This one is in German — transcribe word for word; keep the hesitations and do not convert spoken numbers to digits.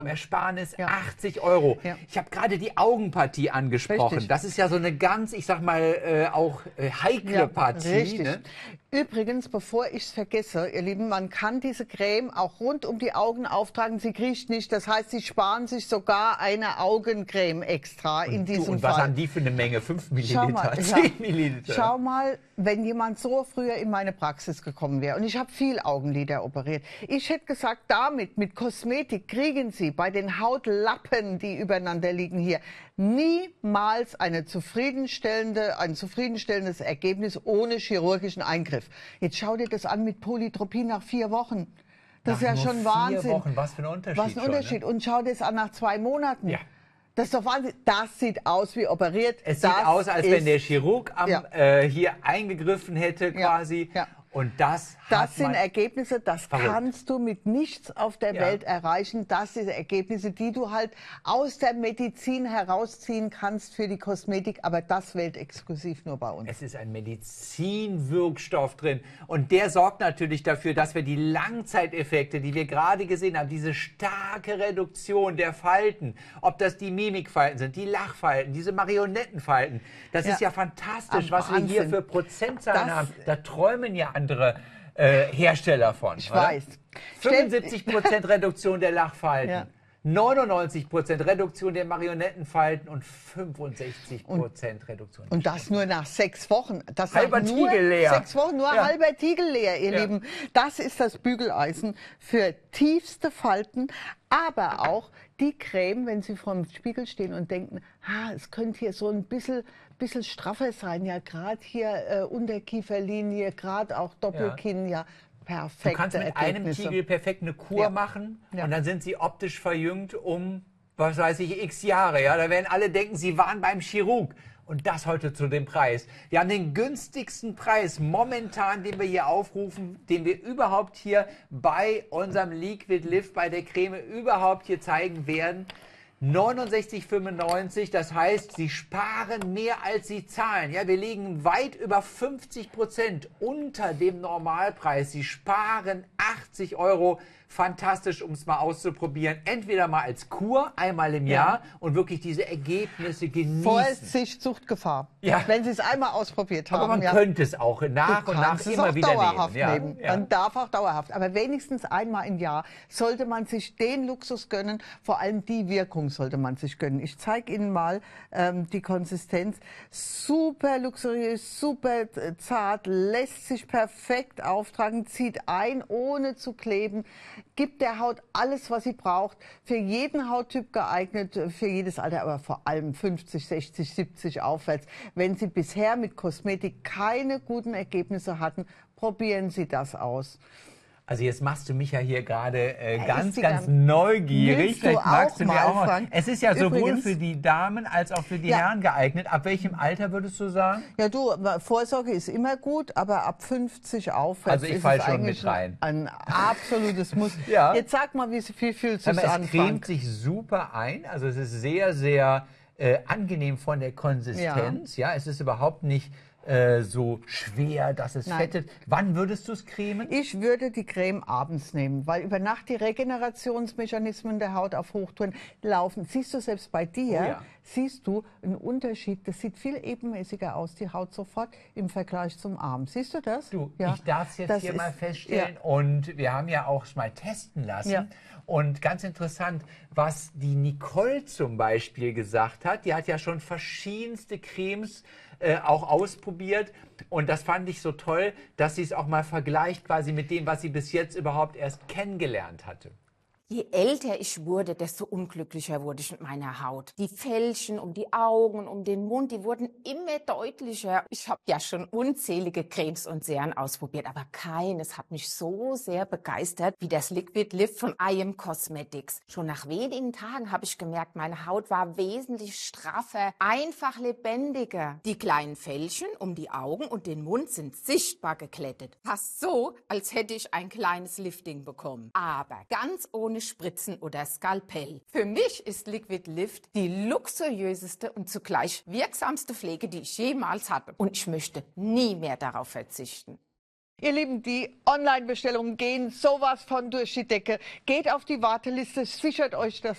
Ersparnis Ja. achtzig Euro. Ja. Ich habe gerade die Augenpartie angesprochen. Richtig. Das ist ja so eine ganz, ich sag mal, äh, auch äh, heikle Ja, Partie. richtig. Ne? Übrigens, bevor ich es vergesse, ihr Lieben, man kann diese Creme auch rund um die Augen auftragen. Sie kriecht nicht. Das heißt, Sie sparen sich sogar eine Augencreme extra in Und, du, diesem und was Fall. haben die für eine Menge? fünf Schau Milliliter, mal, ja. zehn Milliliter. Schau mal, wenn jemand so früher in meine Praxis gekommen wäre und ich habe viel Augenlider operiert. Ich hätte gesagt, damit, mit Kosmetik kriegen Sie bei den Hautlappen, die übereinander liegen hier, niemals eine zufriedenstellende, ein zufriedenstellendes Ergebnis ohne chirurgischen Eingriff. Jetzt schau dir das an mit Polytropin nach vier Wochen. Das Nach ist ja nur schon vier Wahnsinn. Wochen, was für ein Unterschied Was ein schon, Unterschied. ne? Und schau dir das an nach zwei Monaten. Ja. Das ist doch Wahnsinn. Das sieht aus wie operiert. Es das sieht aus, als ist, wenn der Chirurg am, Ja. äh, hier eingegriffen hätte Ja, quasi. ja. Und das, Das hat sind man Ergebnisse, das Verrückt. kannst du mit nichts auf der Ja. Welt erreichen. Das sind Ergebnisse, die du halt aus der Medizin herausziehen kannst für die Kosmetik, aber das weltexklusiv nur bei uns. Es ist ein Medizinwirkstoff drin und der sorgt natürlich dafür, dass wir die Langzeiteffekte, die wir gerade gesehen haben, diese starke Reduktion der Falten, ob das die Mimikfalten sind, die Lachfalten, diese Marionettenfalten, das Ja. ist ja fantastisch, Am was wir hier Wahnsinn. für Prozentzahlen Das- haben. Da träumen ja andere äh, Hersteller von. Ich oder? weiß. fünfundsiebzig Prozent Reduktion der Lachfalten. Ja. neunundneunzig Prozent Reduktion der Marionettenfalten und fünfundsechzig Prozent Reduktion. der Und das nur nach sechs Wochen. Das Halber sagt nur Tiegel leer. Sechs Wochen, nur Ja. halber Tiegel leer, ihr Ja. Lieben. Das ist das Bügeleisen für tiefste Falten, aber auch die Creme, wenn Sie vor dem Spiegel stehen und denken, ah, es könnte hier so ein bisschen, bisschen straffer sein, ja, gerade hier äh, Unterkieferlinie, gerade auch Doppelkinn, ja, perfekte Du kannst mit einem Ergebnisse. Tiegel perfekt eine Kur Ja. machen Ja. und dann sind sie optisch verjüngt um, was weiß ich, x Jahre. Ja? Da werden alle denken, sie waren beim Chirurg. Und das heute zu dem Preis. Wir haben den günstigsten Preis momentan, den wir hier aufrufen, den wir überhaupt hier bei unserem Liquid Lift, bei der Creme überhaupt hier zeigen werden. neunundsechzig fünfundneunzig, das heißt, Sie sparen mehr als Sie zahlen. Ja, wir liegen weit über fünfzig Prozent unter dem Normalpreis. Sie sparen achtzig Euro. Fantastisch, um es mal auszuprobieren. Entweder mal als Kur, einmal im Jahr und wirklich diese Ergebnisse genießen. Vorsicht, Suchtgefahr. Ja. Wenn Sie es einmal ausprobiert haben. Aber man ja. könnte es auch nach Du und nach kannst es immer auch wieder dauerhaft nehmen. Ja, nehmen. ja. Man darf auch dauerhaft. Aber wenigstens einmal im Jahr sollte man sich den Luxus gönnen. Vor allem die Wirkung sollte man sich gönnen. Ich zeige Ihnen mal ähm, die Konsistenz. Super luxuriös, super äh, zart, lässt sich perfekt auftragen, zieht ein, ohne zu kleben, gibt der Haut alles, was sie braucht. Für jeden Hauttyp geeignet, für jedes Alter, aber vor allem fünfzig, sechzig, siebzig aufwärts. Wenn Sie bisher mit Kosmetik keine guten Ergebnisse hatten, probieren Sie das aus. Also jetzt machst du mich ja hier gerade äh, Ja, ganz, ist die ganz ganz- neugierig. Willst du Vielleicht magst auch du mir mal, auch mal. Frank? Es ist ja sowohl Übrigens- für die Damen als auch für die Ja. Herren geeignet. Ab welchem Alter würdest du sagen? Ja, du, Vorsorge ist immer gut, aber ab fünfzig aufwärts Also ich ist fall es schon eigentlich mit rein. ein absolutes Muss. Ja. Jetzt sag mal, wie, wie fühlst du Aber es es an, cremt Frank? sich super ein. Also es ist sehr, sehr äh, angenehm von der Konsistenz. Ja, es ist überhaupt nicht äh, so schwer, dass es Nein. fettet. Wann würdest du es cremen? Ich würde die Creme abends nehmen, weil über Nacht die Regenerationsmechanismen der Haut auf Hochtouren laufen. Siehst du selbst bei dir, Oh ja. siehst du einen Unterschied. Das sieht viel ebenmäßiger aus, die Haut sofort im Vergleich zum Arm. Siehst du das? Du, Ja. ich darf es jetzt Das hier ist- mal feststellen und wir haben ja auch mal testen lassen. Ja. Und ganz interessant, was die Nicole zum Beispiel gesagt hat, die hat ja schon verschiedenste Cremes äh, auch ausprobiert und das fand ich so toll, dass sie es auch mal vergleicht quasi mit dem, was sie bis jetzt überhaupt erst kennengelernt hatte. Je älter ich wurde, desto unglücklicher wurde ich mit meiner Haut. Die Fältchen um die Augen, um den Mund, die wurden immer deutlicher. Ich habe ja schon unzählige Cremes und Serien ausprobiert, aber keines hat mich so sehr begeistert wie das Liquid Lift von I Am Cosmetics. Schon nach wenigen Tagen habe ich gemerkt, meine Haut war wesentlich straffer, einfach lebendiger. Die kleinen Fältchen um die Augen und den Mund sind sichtbar geklettet. Fast so, als hätte ich ein kleines Lifting bekommen. Aber ganz ohne Spritzen oder Skalpell. Für mich ist Liquid Lift die luxuriöseste und zugleich wirksamste Pflege, die ich jemals hatte. Und ich möchte nie mehr darauf verzichten. Ihr Lieben, die Online-Bestellungen gehen sowas von durch die Decke. Geht auf die Warteliste, sichert euch das